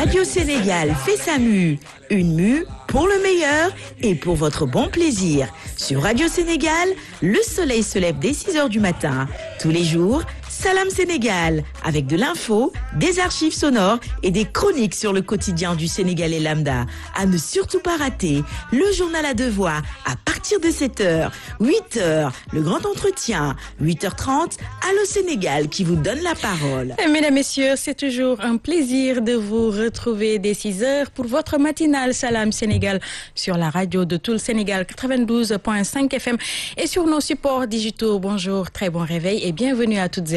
Radio Sénégal fait sa mue. Une mue pour le meilleur et pour votre bon plaisir. Sur Radio Sénégal, le soleil se lève dès 6h du matin. Tous les jours, Salam Sénégal, avec de l'info, des archives sonores et des chroniques sur le quotidien du Sénégalais lambda. À ne surtout pas rater, le journal à deux voix à partir de 7h, 8h, le grand entretien, 8h30, Allô Sénégal qui vous donne la parole. Mesdames, Messieurs, c'est toujours un plaisir de vous retrouver dès 6h pour votre matinale Salam Sénégal sur la radio de tout le Sénégal 92.5 FM et sur nos supports digitaux. Bonjour, très bon réveil et bienvenue à toutes et